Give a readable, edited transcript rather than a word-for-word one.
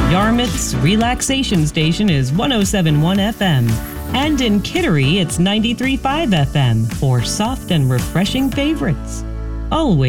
Yarmouth's relaxation station is 107.1 FM. And in Kittery, it's 93.5 FM for soft and refreshing favorites. Always